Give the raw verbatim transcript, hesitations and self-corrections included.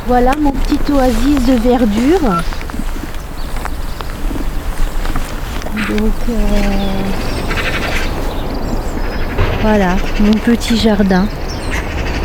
Voilà mon petit oasis de verdure. Donc euh, voilà mon petit jardin.